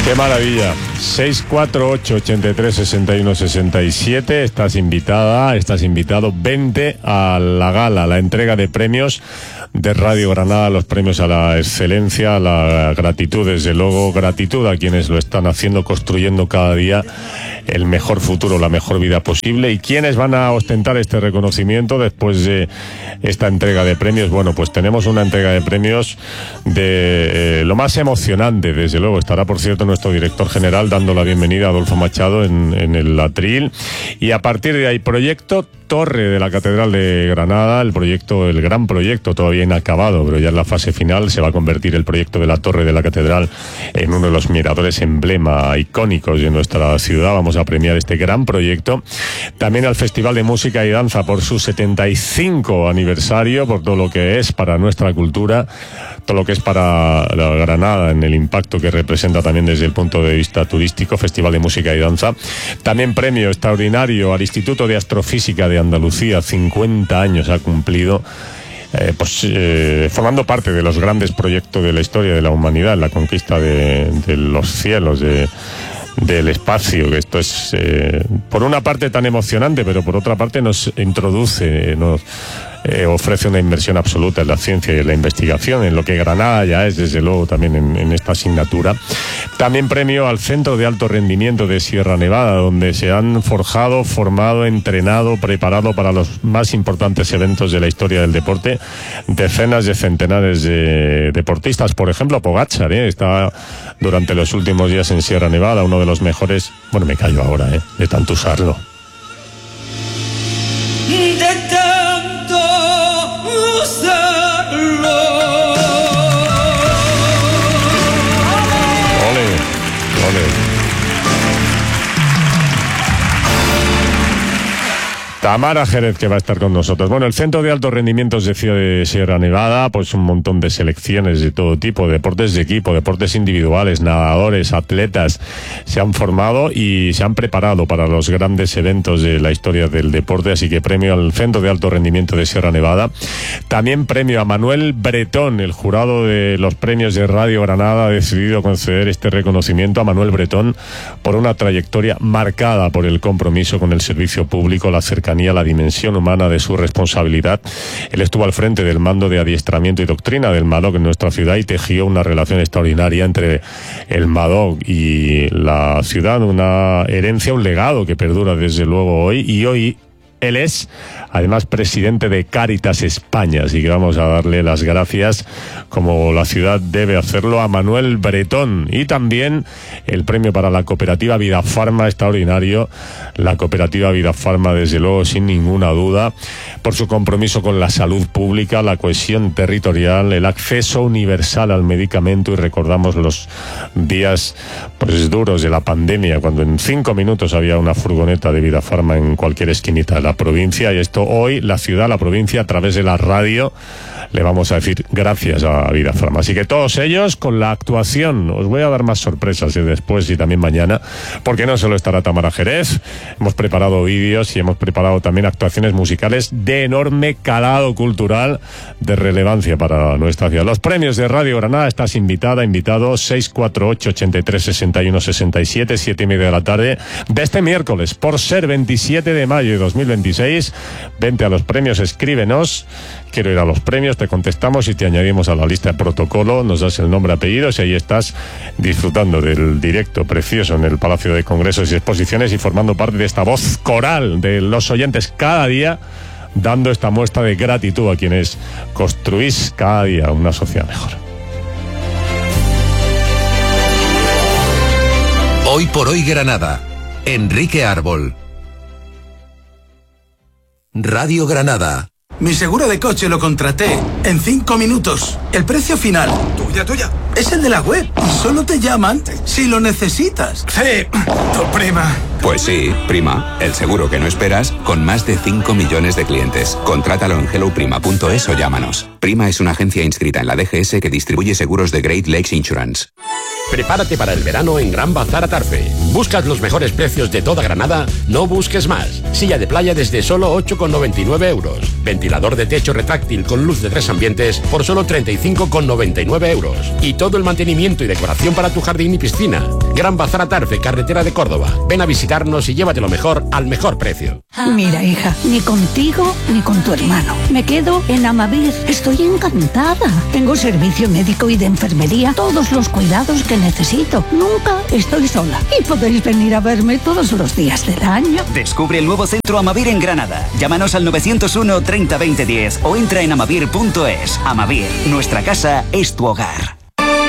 Qué maravilla. 648-83-61-67. Estás invitado. Vente a la gala, a la entrega de premios de Radio Granada, los premios a la excelencia, a la gratitud, desde luego, gratitud a quienes lo están haciendo, construyendo cada día el mejor futuro, la mejor vida posible. ¿Y quiénes van a ostentar este reconocimiento después de esta entrega de premios? Bueno, pues tenemos una entrega de premios de lo más emocionante, desde luego. Estará, por cierto, nuestro director general dando la bienvenida a Adolfo Machado en el atril. Y a partir de ahí, proyecto Torre de la Catedral de Granada, el gran proyecto todavía inacabado, pero ya en la fase final se va a convertir el proyecto de la Torre de la Catedral en uno de los miradores emblema icónicos de nuestra ciudad. Vamos a premiar este gran proyecto. También al Festival de Música y Danza por su 75 aniversario, por todo lo que es para nuestra cultura, todo lo que es para la Granada en el impacto que representa también desde el punto de vista turístico, Festival de Música y Danza. También premio extraordinario al Instituto de Astrofísica de Andalucía, 50 años ha cumplido, formando parte de los grandes proyectos de la historia de la humanidad, en la conquista de los cielos, del espacio, que esto es por una parte tan emocionante, pero por otra parte nos introduce, ofrece una inversión absoluta en la ciencia y en la investigación, en lo que Granada ya es, desde luego, también en esta asignatura. También premio al Centro de Alto Rendimiento de Sierra Nevada, donde se han forjado, formado, entrenado, preparado para los más importantes eventos de la historia del deporte decenas de centenares de deportistas. Por ejemplo, Pogačar está durante los últimos días en Sierra Nevada, uno de los mejores. Bueno, me callo ahora, de tanto usarlo. Tamara Jerez, que va a estar con nosotros. Bueno, el Centro de Altos Rendimientos de Sierra Nevada, pues un montón de selecciones de todo tipo, deportes de equipo, deportes individuales, nadadores, atletas, se han formado y se han preparado para los grandes eventos de la historia del deporte, así que premio al Centro de Alto Rendimiento de Sierra Nevada. También premio a Manuel Bretón. El jurado de los premios de Radio Granada ha decidido conceder este reconocimiento a Manuel Bretón por una trayectoria marcada por el compromiso con el servicio público, la cercanía, la dimensión humana de su responsabilidad. Él estuvo al frente del mando de adiestramiento y doctrina del MADOC en nuestra ciudad y tejió una relación extraordinaria entre el MADOC y la ciudad, una herencia, un legado que perdura desde luego hoy. Y hoy él es, además, presidente de Cáritas España, así que vamos a darle las gracias, como la ciudad debe hacerlo, a Manuel Bretón. Y también el premio para la cooperativa Vidafarma, extraordinario, la cooperativa Vidafarma, desde luego, sin ninguna duda, por su compromiso con la salud pública, la cohesión territorial, el acceso universal al medicamento. Y recordamos los días duros de la pandemia, cuando en 5 minutos había una furgoneta de Vidafarma en cualquier esquinita de la provincia. Y esto hoy la ciudad, la provincia, a través de la radio, le vamos a decir gracias a Vidafarma. Así que todos ellos con la actuación. Os voy a dar más sorpresas después y también mañana, porque no solo estará Tamara Jerez, hemos preparado vídeos y hemos preparado también actuaciones musicales de enorme calado cultural, de relevancia para nuestra ciudad. Los premios de Radio Granada, estás invitada, invitado, 648-83-61-67, 7:30 de la tarde de este miércoles, por ser 27 de mayo de 2026. Vente a los premios, escríbenos, quiero ir a los premios, te contestamos y te añadimos a la lista de protocolo, nos das el nombre, apellidos, y ahí estás disfrutando del directo precioso en el Palacio de Congresos y Exposiciones y formando parte de esta voz coral de los oyentes cada día, dando esta muestra de gratitud a quienes construís cada día una sociedad mejor. Hoy por hoy Granada. Enrique Árbol. Radio Granada. Mi seguro de coche lo contraté en 5 minutos. El precio final, tuya, es el de la web. Y solo te llaman si lo necesitas. Sí, tu prima. Pues sí, Prima, el seguro que no esperas, con más de 5 millones de clientes. Contrátalo en helloprima.es o llámanos. Prima es una agencia inscrita en la DGS que distribuye seguros de Great Lakes Insurance. Prepárate para el verano en Gran Bazar Atarfe. ¿Buscas los mejores precios de toda Granada? No busques más. Silla de playa desde solo 8,99 euros. Ventilador de techo retráctil con luz de 3 ambientes por solo 35,99 euros. Y todo el mantenimiento y decoración para tu jardín y piscina. Gran Bazar Atarfe, carretera de Córdoba. Ven a visitarnos y llévatelo mejor al mejor precio. Mira, hija, ni contigo ni con tu hermano. Me quedo en Amavir. Estoy encantada. Tengo servicio médico y de enfermería, todos los cuidados que necesito. Nunca estoy sola. Y podéis venir a verme todos los días del año. Descubre el nuevo centro Amavir en Granada. Llámanos al 901 30 20 10 o entra en amavir.es. Amavir, nuestra casa es tu hogar.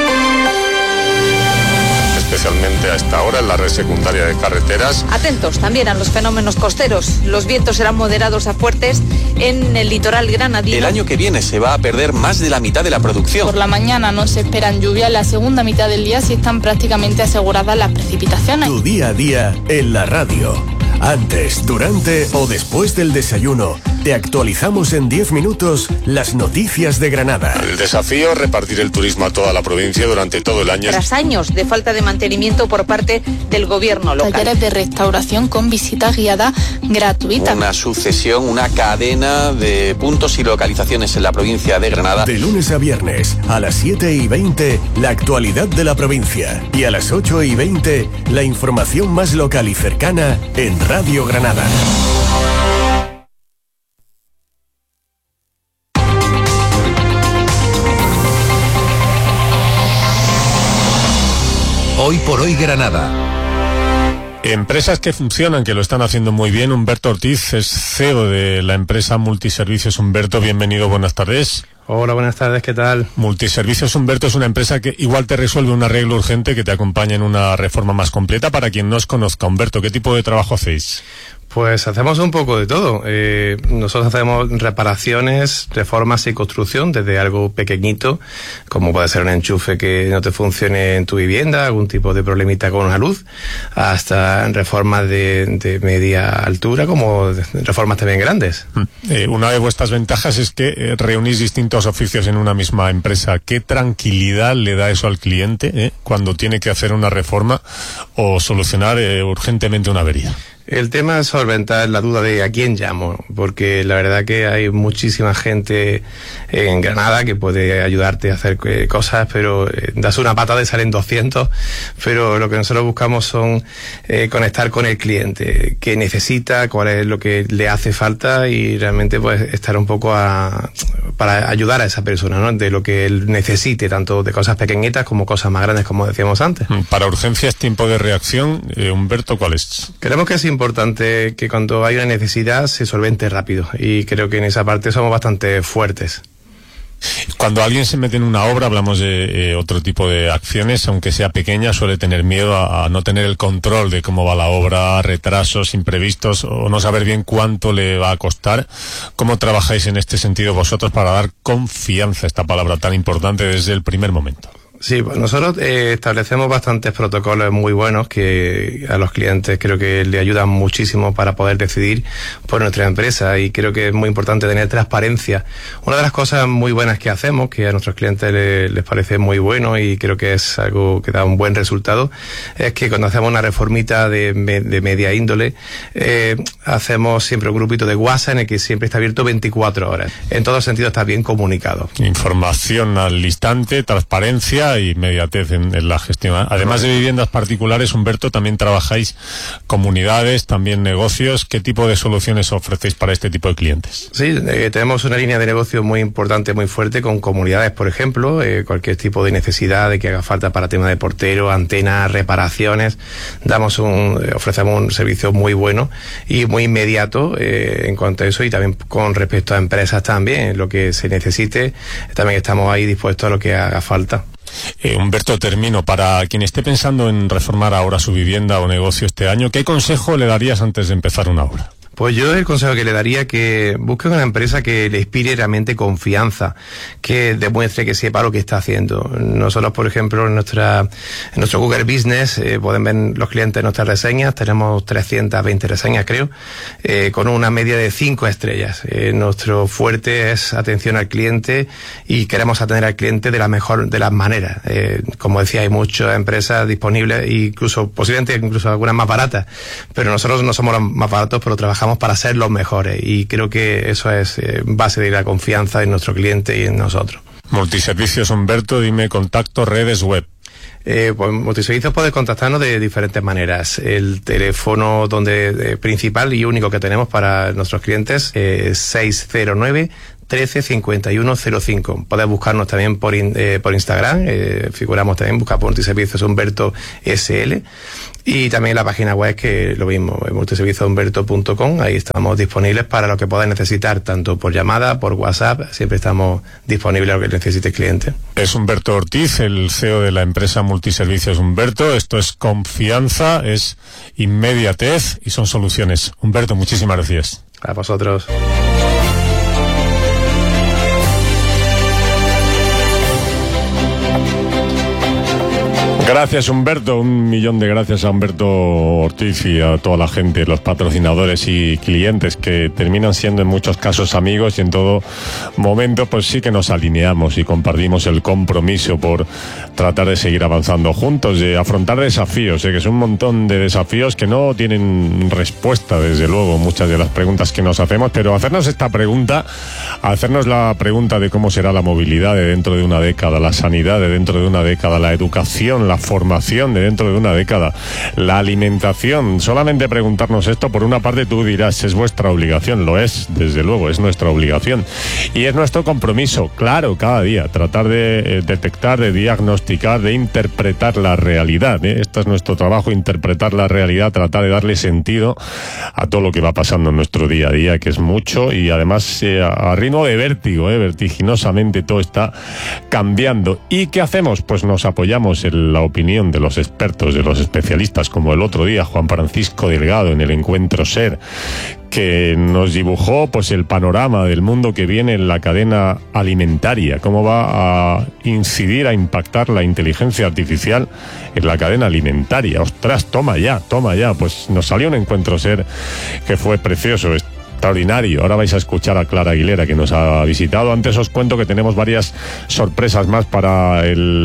Especialmente a esta hora en la red secundaria de carreteras. Atentos también a los fenómenos costeros. Los vientos serán moderados a fuertes en el litoral granadino. El año que viene se va a perder más de la mitad de la producción. Por la mañana no se esperan lluvias, la segunda mitad del día sí están prácticamente aseguradas las precipitaciones. Tu día a día en la radio. Antes, durante o después del desayuno, te actualizamos en 10 minutos las noticias de Granada. El desafío, repartir el turismo a toda la provincia durante todo el año. Tras años de falta de mantenimiento por parte del gobierno local. Talleres de restauración con visitas guiadas gratuitas. Una sucesión, una cadena de puntos y localizaciones en la provincia de Granada. De lunes a viernes, a las 7:20, la actualidad de la provincia. Y a las 8:20, la información más local y cercana en Radio Granada. Hoy por hoy Granada. Empresas que funcionan, que lo están haciendo muy bien. Humberto Ortiz es CEO de la empresa Multiservicios. Humberto, bienvenido, buenas tardes. Hola, buenas tardes, ¿qué tal? Multiservicios, Humberto, es una empresa que igual te resuelve un arreglo urgente, que te acompaña en una reforma más completa. Para quien no os conozca, Humberto, ¿qué tipo de trabajo hacéis? Pues hacemos un poco de todo. Nosotros hacemos reparaciones, reformas y construcción, desde algo pequeñito, como puede ser un enchufe que no te funcione en tu vivienda, algún tipo de problemita con una luz, hasta reformas de media altura, como reformas también grandes. Una de vuestras ventajas es que reunís distintos oficios en una misma empresa. ¿Qué tranquilidad le da eso al cliente cuando tiene que hacer una reforma o solucionar urgentemente una avería? El tema es solventar la duda de a quién llamo, porque la verdad que hay muchísima gente en Granada que puede ayudarte a hacer cosas, pero das una patada y salen 200, pero lo que nosotros buscamos son conectar con el cliente, qué necesita, cuál es lo que le hace falta y realmente pues estar un poco para ayudar a esa persona, ¿no? De lo que él necesite, tanto de cosas pequeñitas como cosas más grandes, como decíamos antes. Para urgencias, tiempo de reacción, Humberto, ¿cuál es? Creemos que es importante que cuando hay una necesidad se solvente rápido y creo que en esa parte somos bastante fuertes. Cuando alguien se mete en una obra, hablamos de otro tipo de acciones, aunque sea pequeña, suele tener miedo a no tener el control de cómo va la obra, retrasos imprevistos o no saber bien cuánto le va a costar. ¿Cómo trabajáis en este sentido vosotros para dar confianza, esta palabra tan importante, desde el primer momento? Sí, pues nosotros establecemos bastantes protocolos muy buenos que a los clientes creo que le ayudan muchísimo para poder decidir por nuestra empresa y creo que es muy importante tener transparencia. Una de las cosas muy buenas que hacemos, que a nuestros clientes les parece muy bueno y creo que es algo que da un buen resultado, es que cuando hacemos una reformita de media índole, hacemos siempre un grupito de WhatsApp en el que siempre está abierto 24 horas. En todo sentido está bien comunicado. Información al instante, transparencia y inmediatez en la gestión. Además de viviendas particulares, Humberto, también trabajáis comunidades, también negocios. ¿Qué tipo de soluciones ofrecéis para este tipo de clientes? Sí, tenemos una línea de negocio muy importante, muy fuerte, con comunidades, por ejemplo, cualquier tipo de necesidad de que haga falta para tema de portero, antenas, reparaciones. Ofrecemos un servicio muy bueno y muy inmediato en cuanto a eso, y también con respecto a empresas también, lo que se necesite, también estamos ahí dispuestos a lo que haga falta. Humberto, termino. Para quien esté pensando en reformar ahora su vivienda o negocio este año, ¿qué consejo le darías antes de empezar una obra? Pues yo el consejo que le daría que busque una empresa que le inspire realmente confianza, que demuestre que sepa lo que está haciendo. Nosotros, por ejemplo, en nuestro Google Business pueden ver los clientes nuestras reseñas, tenemos 320 reseñas creo, con una media de 5 estrellas. Nuestro fuerte es atención al cliente y queremos atender al cliente de la mejor de las maneras. Como decía, hay muchas empresas disponibles, posiblemente incluso algunas más baratas, pero nosotros no somos los más baratos, pero trabajamos para ser los mejores, y creo que eso es base de la confianza en nuestro cliente y en nosotros. Multiservicios Humberto, dime contacto, redes web. Pues Multiservicios puede contactarnos de diferentes maneras. El teléfono principal y único que tenemos para nuestros clientes es 609 13 51 05. Podéis buscarnos también por Instagram, figuramos también, buscar por Multiservicios Humberto SL, y también la página web, que lo mismo, multiservicioshumberto.com. Ahí estamos disponibles para lo que podáis necesitar, tanto por llamada, por WhatsApp, siempre estamos disponibles a lo que necesite el cliente. Es Humberto Ortiz, el CEO de la empresa Multiservicios Humberto. Esto es confianza, es inmediatez y son soluciones. Humberto, muchísimas gracias. A vosotros. Gracias, Humberto. 1.000.000 de gracias a Humberto Ortiz y a toda la gente, los patrocinadores y clientes que terminan siendo en muchos casos amigos, y en todo momento pues sí que nos alineamos y compartimos el compromiso por tratar de seguir avanzando juntos, de afrontar desafíos, que es un montón de desafíos que no tienen respuesta, desde luego, muchas de las preguntas que nos hacemos, pero hacernos esta pregunta, hacernos la pregunta de cómo será la movilidad de dentro de una década, la sanidad de dentro de una década, la educación, la formación de dentro de una década, la alimentación. Solamente preguntarnos esto, por una parte tú dirás, es vuestra obligación, lo es, desde luego, es nuestra obligación y es nuestro compromiso, claro, cada día, tratar de detectar, de diagnosticar, de interpretar la realidad, Este es nuestro trabajo, interpretar la realidad, tratar de darle sentido a todo lo que va pasando en nuestro día a día, que es mucho, y además a ritmo de vértigo, vertiginosamente todo está cambiando. ¿Y qué hacemos? Pues nos apoyamos en la opinión de los expertos, de los especialistas, como el otro día Juan Francisco Delgado en el Encuentro SER, que nos dibujó pues el panorama del mundo que viene en la cadena alimentaria, cómo va a incidir, a impactar la inteligencia artificial en la cadena alimentaria. Ostras, toma ya, pues nos salió un Encuentro SER que fue precioso, extraordinario. Ahora vais a escuchar a Clara Aguilera, que nos ha visitado. Antes os cuento que tenemos varias sorpresas más para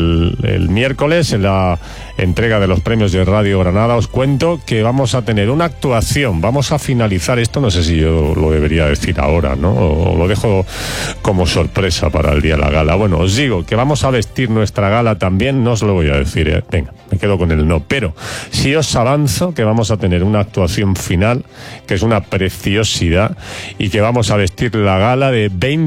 el miércoles, en la entrega de los premios de Radio Granada. Os cuento que vamos a tener una actuación, vamos a finalizar esto, no sé si yo lo debería decir ahora, ¿no? O lo dejo como sorpresa para el día de la gala. Bueno, os digo que vamos a vestir nuestra gala también, no os lo voy a decir, venga, me quedo con el no, pero sí os avanzo que vamos a tener una actuación final, que es una preciosidad, y que vamos a vestir la gala de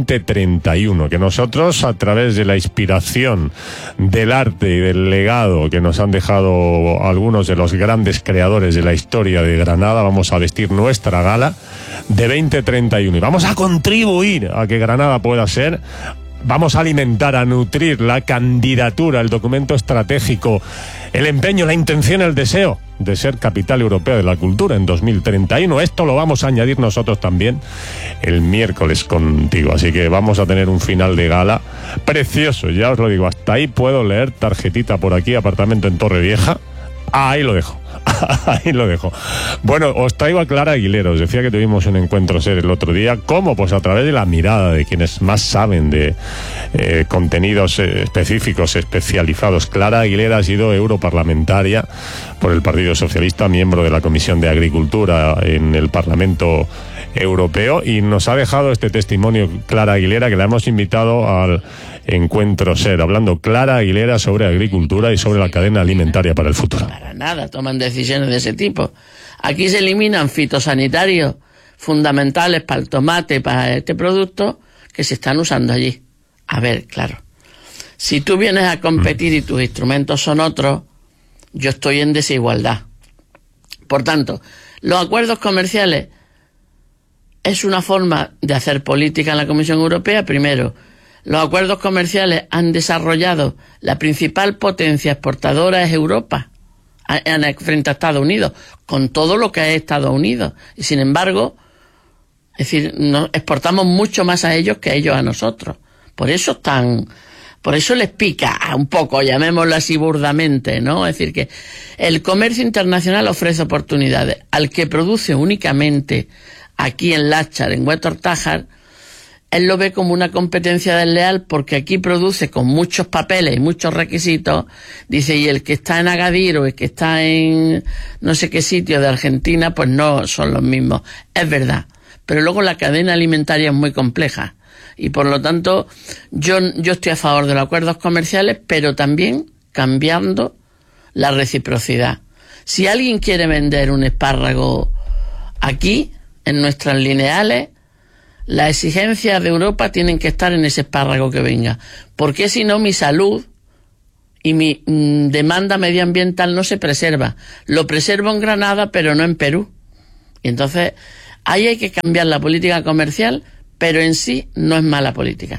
2031, que nosotros, a través de la inspiración, del arte y del legado que nos han dejado algunos de los grandes creadores de la historia de Granada, vamos a vestir nuestra gala de 2031 y vamos a contribuir a que Granada pueda ser, vamos a alimentar, a nutrir la candidatura, el documento estratégico, el empeño, la intención, el deseo de ser capital europea de la cultura en 2031. Esto lo vamos a añadir nosotros también el miércoles contigo, así que vamos a tener un final de gala precioso, ya os lo digo, hasta ahí puedo leer, tarjetita por aquí, apartamento en Torrevieja, ahí lo dejo. Ahí lo dejo. Bueno, os traigo a Clara Aguilera. Os decía que tuvimos un Encuentro SER el otro día. ¿Cómo? Pues a través de la mirada de quienes más saben de contenidos específicos, especializados. Clara Aguilera ha sido europarlamentaria por el Partido Socialista, miembro de la Comisión de Agricultura en el Parlamento Europeo, y nos ha dejado este testimonio Clara Aguilera, que la hemos invitado al Encuentro SER, hablando Clara Aguilera sobre agricultura y sobre la cadena alimentaria para el futuro. Para nada toman decisiones de ese tipo. Aquí se eliminan fitosanitarios fundamentales para el tomate, para este producto, que se están usando allí. A ver, claro, si tú vienes a competir y tus instrumentos son otros, yo estoy en desigualdad. Por tanto, los acuerdos comerciales es una forma de hacer política en la Comisión Europea. Primero, los acuerdos comerciales han desarrollado, la principal potencia exportadora es Europa, frente a Estados Unidos, con todo lo que es Estados Unidos. Y sin embargo, Es decir, exportamos mucho más a ellos que ellos a nosotros. Por eso les pica un poco, llamémoslo así burdamente, ¿no? Es decir, que el comercio internacional ofrece oportunidades. Al que produce únicamente aquí en Láchar, en Huétor Tájar, él lo ve como una competencia desleal porque aquí produce con muchos papeles y muchos requisitos. Dice, y el que está en Agadir o el que está en no sé qué sitio de Argentina, pues no son los mismos. Es verdad. Pero luego la cadena alimentaria es muy compleja. Y por lo tanto, yo estoy a favor de los acuerdos comerciales, pero también cambiando la reciprocidad. Si alguien quiere vender un espárrago aquí, en nuestras lineales, las exigencias de Europa tienen que estar en ese espárrago que venga. Porque si no, mi salud y mi demanda medioambiental no se preserva. Lo preservo en Granada, pero no en Perú. Y entonces, ahí hay que cambiar la política comercial, pero en sí no es mala política.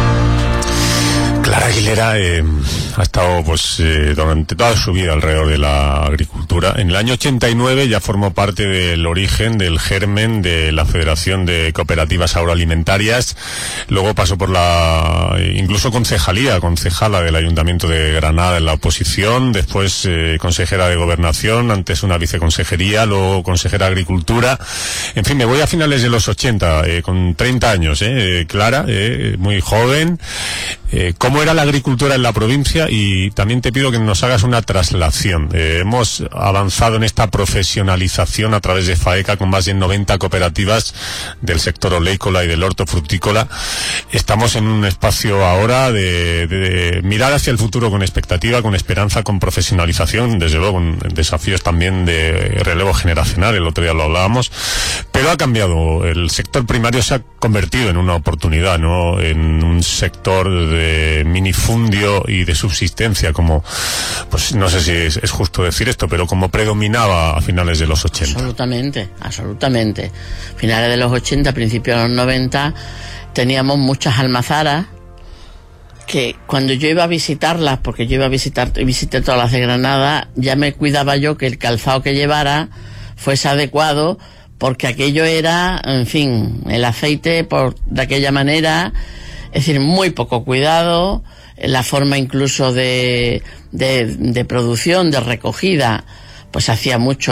Clara Aguilera ha estado durante toda su vida alrededor de la agricultura. En el año 89 ya formó parte del origen, del germen de la Federación de Cooperativas Agroalimentarias. Luego pasó por incluso concejala del Ayuntamiento de Granada en la oposición, después consejera de Gobernación, antes una viceconsejería, luego consejera de Agricultura. En fin, me voy a finales de los 80, con 30 años, Clara, muy joven. ¿Cómo era la agricultura en la provincia? Y también te pido que nos hagas una traslación. Hemos avanzado en esta profesionalización a través de FAECA con más de 90 cooperativas del sector oleícola y del hortofrutícola. Estamos en un espacio ahora de mirar hacia el futuro con expectativa, con esperanza, con profesionalización, desde luego con desafíos también de relevo generacional, el otro día lo hablábamos, pero ha cambiado. El sector primario se ha convertido en una oportunidad, ¿no? En un sector de minifundio y de subsistencia, como, pues no sé si es justo decir esto, pero como predominaba a finales de los 80. Absolutamente. Finales de los 80, principios de los 90, teníamos muchas almazaras que cuando yo iba a visitarlas, porque yo visité todas las de Granada, ya me cuidaba yo que el calzado que llevara fuese adecuado, porque aquello era, en fin, el aceite de aquella manera. Es decir, muy poco cuidado, la forma incluso de producción, de recogida, pues hacía mucho,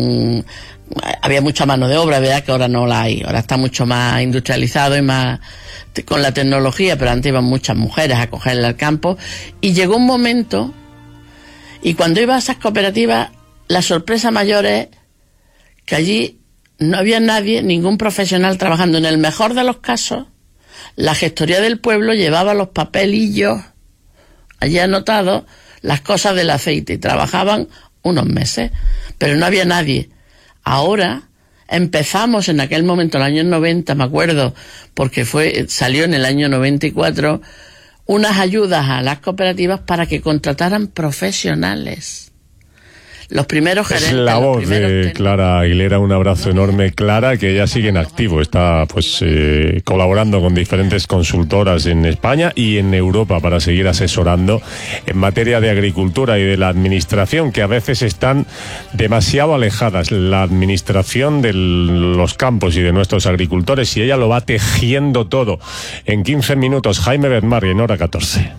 había mucha mano de obra, verdad que ahora no la hay, ahora está mucho más industrializado y más con la tecnología, pero antes iban muchas mujeres a cogerle al campo, y llegó un momento, y cuando iba a esas cooperativas, la sorpresa mayor es que allí no había nadie, ningún profesional trabajando. En el mejor de los casos, la gestoría del pueblo llevaba los papelillos allí anotados, las cosas del aceite, y trabajaban unos meses, pero no había nadie. Ahora empezamos en aquel momento, en el año 90, me acuerdo, porque salió en el año 94, unas ayudas a las cooperativas para que contrataran profesionales. Los primeros gerentes. Es la voz de Clara Aguilera, un abrazo enorme, Clara, que ya sigue en activo, está colaborando con diferentes consultoras en España y en Europa para seguir asesorando en materia de agricultura y de la administración, que a veces están demasiado alejadas, la administración de los campos y de nuestros agricultores, y ella lo va tejiendo todo. En 15 minutos, Jaime Bedmar, en hora 14.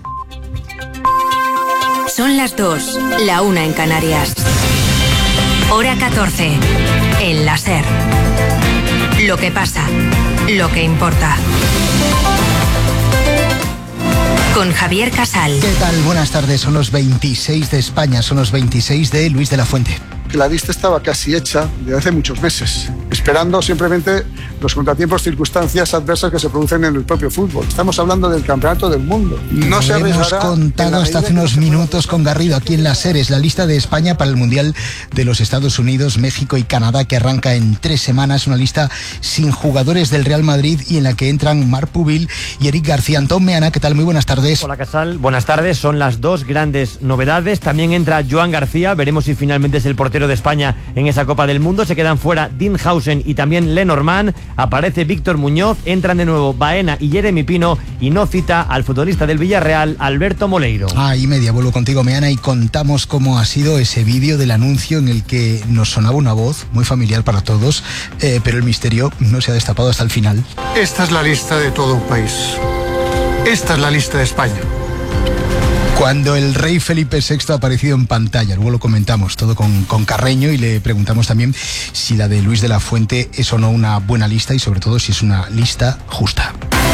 Son las 2, la 1 en Canarias. Hora 14, en la SER. Lo que pasa, lo que importa. Con Javier Casal. ¿Qué tal? Buenas tardes. Son los 26 de España, son los 26 de Luis de la Fuente. La lista estaba casi hecha desde hace muchos meses, esperando simplemente los contratiempos, circunstancias adversas que se producen en el propio fútbol. Estamos hablando del campeonato del mundo. No se hemos contado hasta hace unos minutos con Garrido aquí en la SER. Es la lista de España para el Mundial de los Estados Unidos, México y Canadá, que arranca en 3 semanas. Una lista sin jugadores del Real Madrid y en la que entran Marc Pubil y Eric García. Antón Meana, ¿qué tal? Muy buenas tardes. Hola Casal, buenas tardes. Son las 2 grandes novedades. También entra Joan García. Veremos si finalmente es el portero de España en esa Copa del Mundo. Se quedan fuera Dean Howson Muniain y también Lenormand. Aparece Víctor Muñoz, entran de nuevo Baena y Jeremy Pino y no cita al futbolista del Villarreal, Alberto Moleiro. Y media, vuelvo contigo, Meana, y contamos cómo ha sido ese vídeo del anuncio en el que nos sonaba una voz muy familiar para todos, pero el misterio no se ha destapado hasta el final. Esta es la lista de todo un país. Esta es la lista de España. Cuando el rey Felipe VI ha aparecido en pantalla, luego lo comentamos todo con Carreño y le preguntamos también si la de Luis de la Fuente es o no una buena lista y sobre todo si es una lista justa.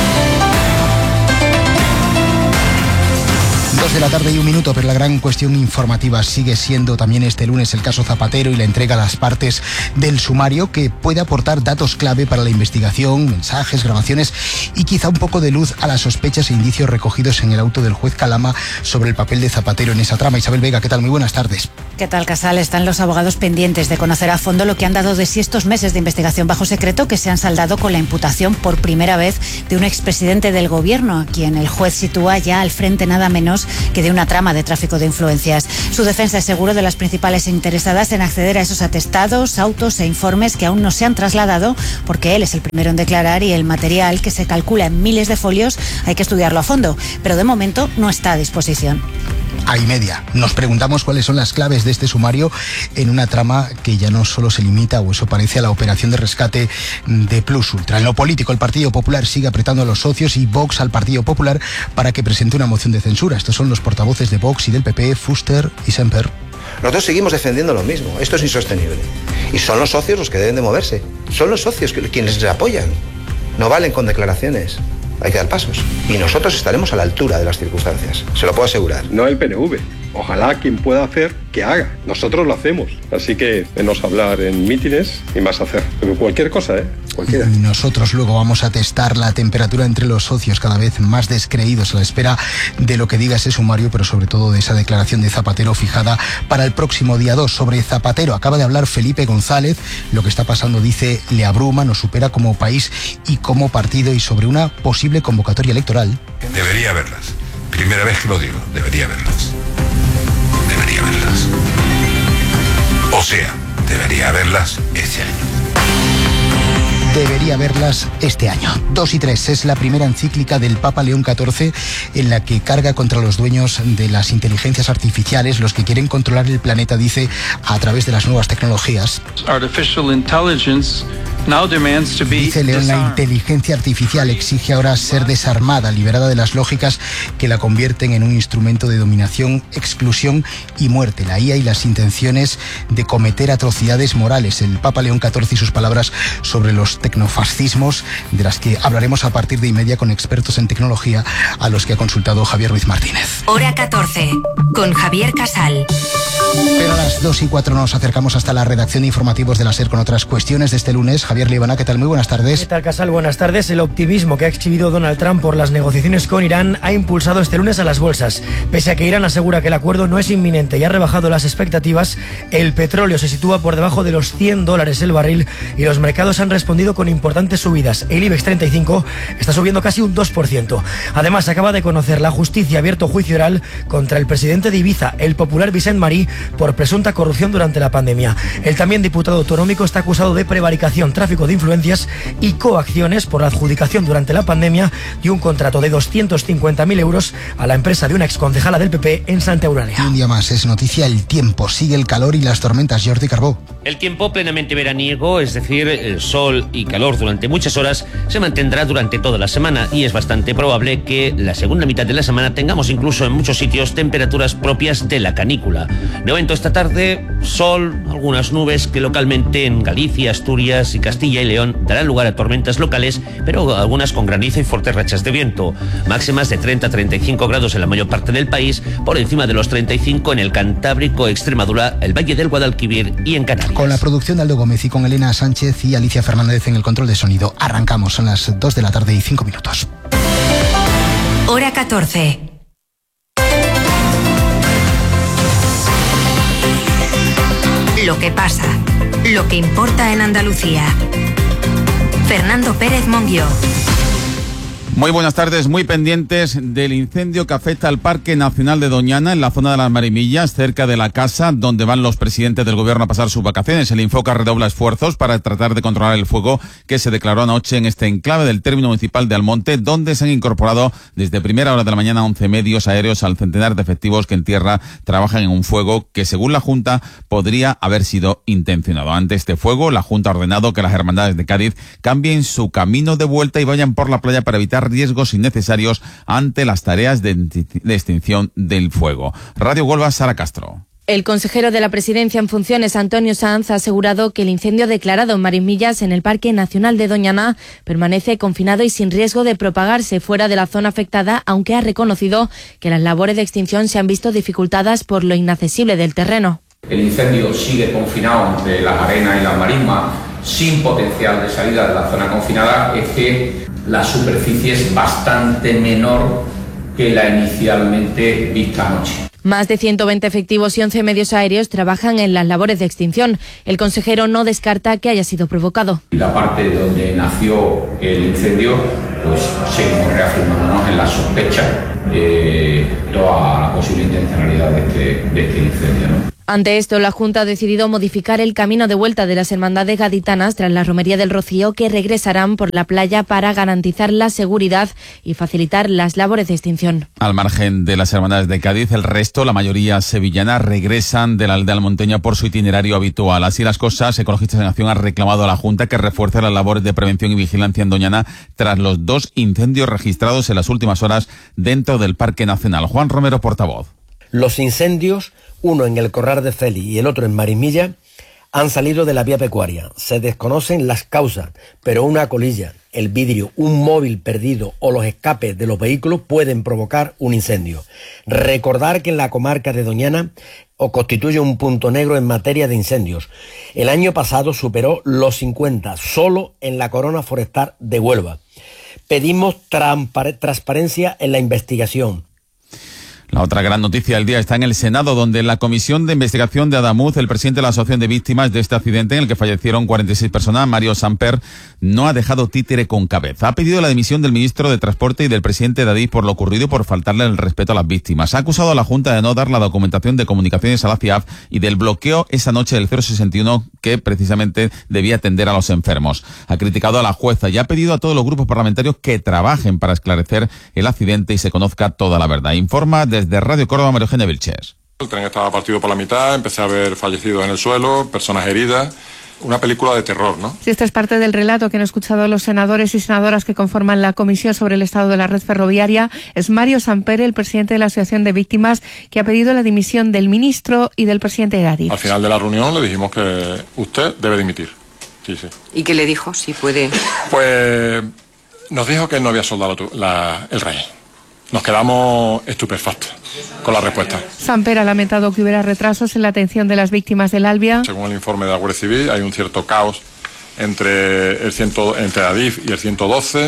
2:01 p.m, pero la gran cuestión informativa sigue siendo también este lunes el caso Zapatero y la entrega a las partes del sumario que puede aportar datos clave para la investigación, mensajes, grabaciones y quizá un poco de luz a las sospechas e indicios recogidos en el auto del juez Calama sobre el papel de Zapatero en esa trama. Isabel Vega, ¿qué tal? Muy buenas tardes. ¿Qué tal, Casal? Están los abogados pendientes de conocer a fondo lo que han dado de sí estos meses de investigación bajo secreto que se han saldado con la imputación por primera vez de un expresidente del gobierno, a quien el juez sitúa ya al frente nada menos que de una trama de tráfico de influencias. Su defensa es seguro de las principales interesadas en acceder a esos atestados, autos e informes que aún no se han trasladado porque él es el primero en declarar y el material, que se calcula en miles de folios, hay que estudiarlo a fondo, pero de momento no está a disposición. Media. Nos preguntamos cuáles son las claves de este sumario en una trama que ya no solo se limita, o eso parece, a la operación de rescate de Plus Ultra. En lo político, el Partido Popular sigue apretando a los socios y Vox al Partido Popular para que presente una moción de censura. Estos son los portavoces de Vox y del PP, Fuster y Semper. Nosotros seguimos defendiendo lo mismo. Esto es insostenible. Y son los socios los que deben de moverse. Son los socios quienes les apoyan. No valen con declaraciones. Hay que dar pasos. Y nosotros estaremos a la altura de las circunstancias. Se lo puedo asegurar. No el PNV. Ojalá quien pueda hacer, que haga. Nosotros lo hacemos. Así que menos hablar en mítines y más hacer. Pero cualquier cosa, Cualquiera. Y nosotros luego vamos a testar la temperatura entre los socios, cada vez más descreídos a la espera de lo que diga ese sumario, pero sobre todo de esa declaración de Zapatero fijada para el próximo día 2. Sobre Zapatero acaba de hablar Felipe González. Lo que está pasando, dice, le abruma, nos supera como país y como partido, y sobre una posible convocatoria electoral. Debería haberlas. Primera vez que lo digo, debería haberlas. Debería haberlas. O sea, debería haberlas este año. Debería verlas este año. 2:03 es la primera encíclica del Papa León XIV en la que carga contra los dueños de las inteligencias artificiales, los que quieren controlar el planeta, dice, a través de las nuevas tecnologías. Dice León, la inteligencia artificial exige ahora ser desarmada, liberada de las lógicas que la convierten en un instrumento de dominación, exclusión y muerte. La IA y las intenciones de cometer atrocidades morales. El Papa León XIV y sus palabras sobre los tecnofascismos, de las que hablaremos a partir de media con expertos en tecnología, a los que ha consultado Javier Ruiz Martínez. Hora 14, con Javier Casal. Pero a las 2:04 nos acercamos hasta la redacción de informativos de la SER con otras cuestiones de este lunes. Javier Líbana, ¿qué tal? Muy buenas tardes. ¿Qué tal, Casal? Buenas tardes. El optimismo que ha exhibido Donald Trump por las negociaciones con Irán ha impulsado este lunes a las bolsas. Pese a que Irán asegura que el acuerdo no es inminente y ha rebajado las expectativas, el petróleo se sitúa por debajo de los $100 el barril y los mercados han respondido con importantes subidas. El IBEX 35 está subiendo casi un 2%. Además, acaba de conocer la justicia abierto juicio oral contra el presidente de Ibiza, el popular Vicent Marí, por presunta corrupción durante la pandemia. El también diputado autonómico está acusado de prevaricación, tráfico de influencias y coacciones por la adjudicación durante la pandemia de un contrato de 250.000 euros a la empresa de una exconcejala del PP en Santa Eulalia. Un día más es noticia el tiempo. Sigue el calor y las tormentas. Jordi Carbó. El tiempo plenamente veraniego, es decir, el sol y calor durante muchas horas, se mantendrá durante toda la semana y es bastante probable que la segunda mitad de la semana tengamos incluso en muchos sitios temperaturas propias de la canícula. De momento esta tarde, sol, algunas nubes que localmente en Galicia, Asturias y Castilla y León darán lugar a tormentas locales, pero algunas con granizo y fuertes rachas de viento. Máximas de 30 a 35 grados en la mayor parte del país, por encima de los 35 en el Cantábrico, Extremadura, el Valle del Guadalquivir y en Canarias. Con la producción de Aldo Gómez y con Elena Sánchez y Alicia Fernández en el control de sonido. Arrancamos, son las 2:05 p.m. Hora 14. Lo que pasa, lo que importa en Andalucía. Fernando Pérez Monguió. Muy buenas tardes, muy pendientes del incendio que afecta al Parque Nacional de Doñana, en la zona de las Marimillas, cerca de la casa donde van los presidentes del gobierno a pasar sus vacaciones. El Infoca redobla esfuerzos para tratar de controlar el fuego que se declaró anoche en este enclave del término municipal de Almonte, donde se han incorporado desde primera hora de la mañana 11 medios aéreos al centenar de efectivos que en tierra trabajan en un fuego que, según la Junta, podría haber sido intencionado. Ante este fuego, la Junta ha ordenado que las hermandades de Cádiz cambien su camino de vuelta y vayan por la playa para evitar riesgos innecesarios ante las tareas de extinción del fuego. Radio Huelva, Sara Castro. El consejero de la Presidencia en funciones, Antonio Sanz, ha asegurado que el incendio declarado en Marimillas, en el Parque Nacional de Doñana, permanece confinado y sin riesgo de propagarse fuera de la zona afectada, aunque ha reconocido que las labores de extinción se han visto dificultadas por lo inaccesible del terreno. El incendio sigue confinado entre las arenas y las marismas, sin potencial de salida de la zona confinada. Es que la superficie es bastante menor que la inicialmente vista anoche. Más de 120 efectivos y 11 medios aéreos trabajan en las labores de extinción. El consejero no descarta que haya sido provocado. La parte donde nació el incendio, pues seguimos reafirmándonos en la sospecha de toda la posible intencionalidad de este incendio, ¿no? Ante esto, la Junta ha decidido modificar el camino de vuelta de las hermandades gaditanas tras la Romería del Rocío, que regresarán por la playa para garantizar la seguridad y facilitar las labores de extinción. Al margen de las hermandades de Cádiz, el resto, la mayoría sevillana, regresan de la aldea almonteña por su itinerario habitual. Así las cosas, Ecologistas en Acción ha reclamado a la Junta que refuerce las labores de prevención y vigilancia en Doñana tras los 2 incendios registrados en las últimas horas dentro del Parque Nacional. Juan Romero, portavoz. Los incendios, uno en el Corral de Félix y el otro en Marimilla, han salido de la vía pecuaria. Se desconocen las causas, pero una colilla, el vidrio, un móvil perdido o los escapes de los vehículos pueden provocar un incendio. Recordar que en la comarca de Doñana constituye un punto negro en materia de incendios. El año pasado superó los 50, solo en la corona forestal de Huelva. Pedimos transparencia en la investigación. La otra gran noticia del día está en el Senado, donde en la Comisión de Investigación de Adamuz, el presidente de la Asociación de Víctimas de este accidente en el que fallecieron 46 personas, Mario Samper, no ha dejado títere con cabeza. Ha pedido la dimisión del ministro de Transporte y del presidente de Adif por lo ocurrido y por faltarle el respeto a las víctimas. Ha acusado a la Junta de no dar la documentación de comunicaciones a la CIAF y del bloqueo esa noche del 061 que precisamente debía atender a los enfermos. Ha criticado a la jueza y ha pedido a todos los grupos parlamentarios que trabajen para esclarecer el accidente y se conozca toda la verdad. Informa desde Radio Córdoba, María Eugenia Vilches. El tren estaba partido por la mitad, empecé a ver fallecidos en el suelo, personas heridas. Una película de terror, ¿no? Sí, esto es parte del relato que han escuchado los senadores y senadoras que conforman la Comisión sobre el Estado de la Red Ferroviaria. Es Mario Samper, el presidente de la Asociación de Víctimas, que ha pedido la dimisión del ministro y del presidente de Adif. Al final de la reunión le dijimos que usted debe dimitir. Sí, sí. ¿Y qué le dijo? Si puede. Pues nos dijo que no había soldado el rey. Nos quedamos estupefactos con la respuesta. Samper ha lamentado que hubiera retrasos en la atención de las víctimas del Albia. Según el informe de la Guardia Civil, hay un cierto caos entre Adif y el 112.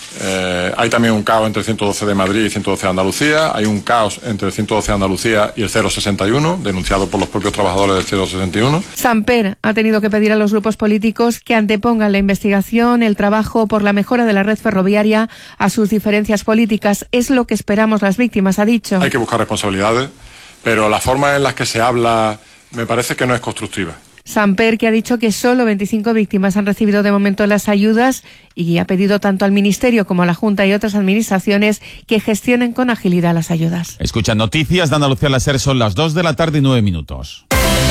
Hay también un caos entre el 112 de Madrid y el 112 de Andalucía. Hay un caos entre el 112 de Andalucía y el 061, denunciado por los propios trabajadores del 061. Samper ha tenido que pedir a los grupos políticos que antepongan la investigación, el trabajo por la mejora de la red ferroviaria a sus diferencias políticas. Es lo que esperamos las víctimas, ha dicho. Hay que buscar responsabilidades, pero la forma en la que se habla me parece que no es constructiva. Samper, que ha dicho que solo 25 víctimas han recibido de momento las ayudas y ha pedido tanto al Ministerio como a la Junta y otras administraciones que gestionen con agilidad las ayudas. Escuchan Noticias de Andalucía la SER, son las 2 de la tarde y 9 minutos.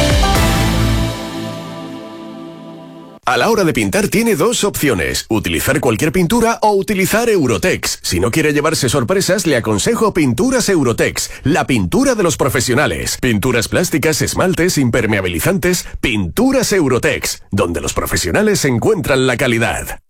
A la hora de pintar tiene 2 opciones, utilizar cualquier pintura o utilizar Eurotex. Si no quiere llevarse sorpresas, le aconsejo Pinturas Eurotex, la pintura de los profesionales. Pinturas plásticas, esmaltes, impermeabilizantes, Pinturas Eurotex, donde los profesionales encuentran la calidad.